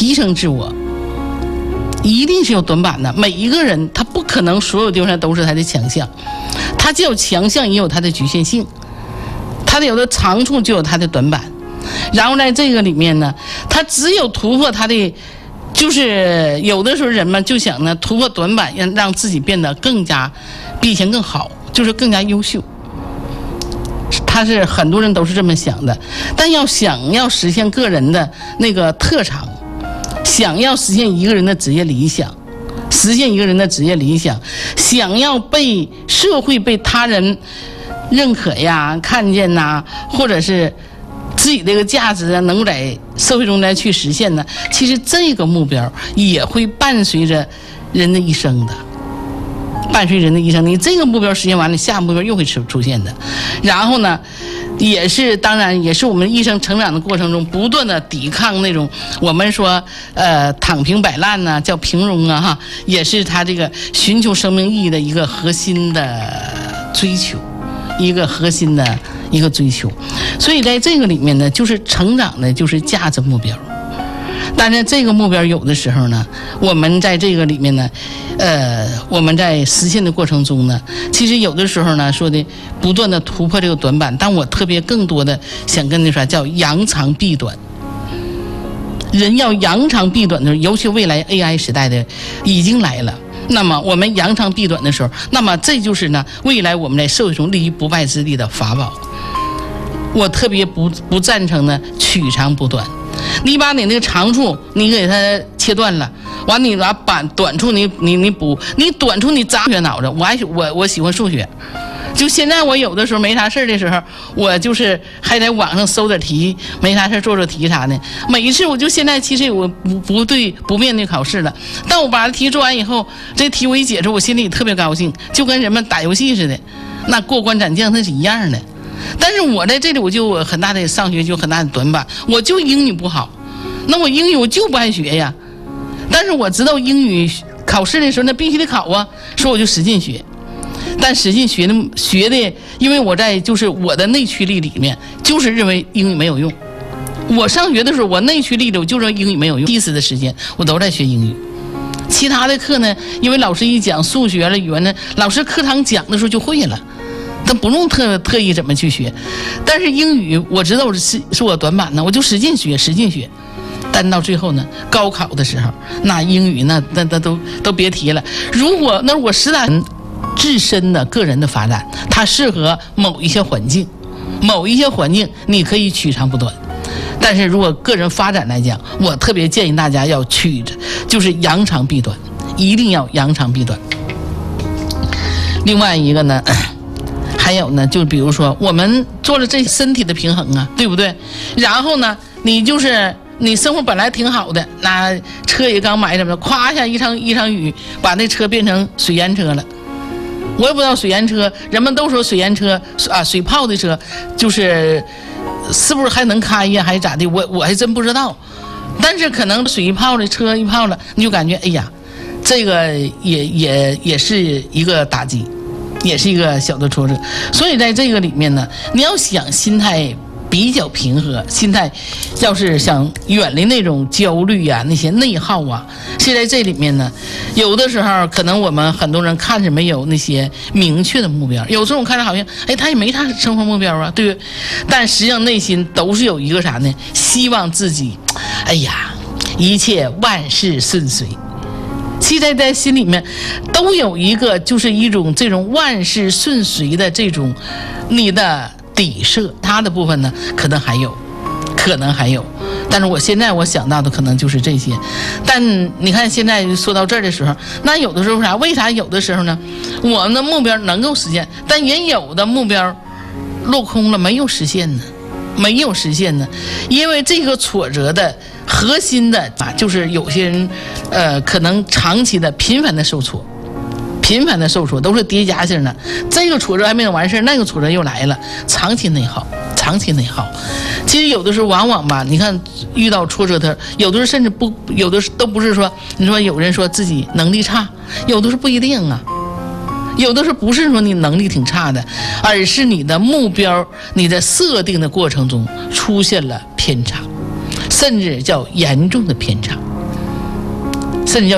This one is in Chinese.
提升自我，一定是有短板的。每一个人他不可能所有地方都是他的强项，他既有强项也有他的局限性，他的有的长处就有他的短板。然后在这个里面呢，他只有突破他的，就是有的时候人们就想呢突破短板，让自己变得更加比以前更好，就是更加优秀。他是很多人都是这么想的，但想要实现个人的那个特长，想要实现一个人的职业理想，想要被社会被他人认可呀、看见呐，或者是自己这个价值啊，能够在社会中来去实现呢，其实这个目标也会伴随着人的一生的。你这个目标实现完了，下目标又会出现的。然后呢，当然也是我们一生成长的过程中，不断的抵抗那种我们说躺平摆烂呢，叫平庸啊哈，也是他这个寻求生命意义的一个核心的追求，所以在这个里面呢，就是成长的就是价值目标。但是这个目标有的时候呢，我们在这个里面呢，我们在实现的过程中呢，其实有的时候呢说的不断的突破这个短板，但我特别更多的想跟你说叫扬长避短。人要扬长避短的时候，尤其未来 AI 时代的已经来了，那么我们扬长避短的时候，那么这就是呢未来我们在社会中立于不败之地的法宝。我特别不赞成呢取长补短。你把你那个长处你给它切断了，完你把短处你补，你短处你扎学脑子。我喜欢数学，就现在我有的时候没啥事的时候，我就是还在网上搜点题，没啥事做题啥的。每一次我就现在其实我不面对考试了，但我把题做完以后，这题我一解出，我心里特别高兴，就跟人们打游戏似的，那过关斩将那是一样的。但是我在这里我就有很大的上学就很大的短板，我就英语不好，那我英语我就不爱学呀。但是我知道英语考试的时候那必须得考啊，所以我就使劲学。但使劲学的，因为我在就是我的内驱力里面就是认为英语没有用。我上学的时候我内驱力里我就认为英语没有用，意思的时间我都在学英语。其他的课呢，因为老师一讲数学了语文呢，老师课堂讲的时候就会了，但不用特意怎么去学。但是英语我知道是我短板呢，我就使劲学。但到最后呢，高考的时候那英语那都别提了。如果我实在自身的个人的发展，它适合某一些环境你可以取长补短。但是如果个人发展来讲，我特别建议大家要就是扬长避短，一定要扬长避短。另外一个呢，还有呢，就比如说我们做了这身体的平衡啊，对不对？然后呢，你生活本来挺好的，那车也刚买什么的，咵一下一场雨把那车变成水淹车了。我也不知道水淹车，人们都说水淹车啊，水泡的车是不是还能开呀，还是咋的？我还真不知道。但是可能水一泡了，车一泡了，你就感觉哎呀，这个也是一个打击，也是一个小的挫折。所以在这个里面呢，你要想心态比较平和，心态要是想远离那种焦虑啊，那些内耗啊，是在这里面呢，有的时候可能我们很多人看着没有那些明确的目标，有时候我看着好像他也没啥生活目标啊，对不对？但实际上内心都是有一个啥呢？希望自己一切万事顺遂。其实在心里面都有一个就是一种这种万事顺遂的这种你的底色，它的部分呢可能还有，但是我现在我想到的可能就是这些。但你看现在说到这儿的时候，那有的时候为啥有的时候呢我们的目标能够实现，但也有的目标落空了，没有实现呢，因为这个挫折的核心的就是有些人可能长期的频繁的受挫都是叠加性的，这个挫折还没有完事，那个挫折又来了，长期内耗。其实有的时候往往吧，你看遇到挫折的，有的时候甚至有的都不是说，你说有人说自己能力差，有的是不一定啊，有的时候不是说你能力挺差的，而是你的目标你在设定的过程中出现了偏差，甚至叫严重的偏差。 甚至叫